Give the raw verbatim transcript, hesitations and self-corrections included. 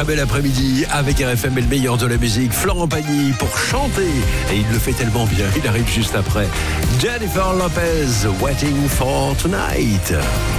Très bel après-midi avec R F M et le meilleur de la musique. Florent Pagny pour chanter. Et il le fait tellement bien. Il arrive juste après. Jennifer Lopez, Waiting for Tonight.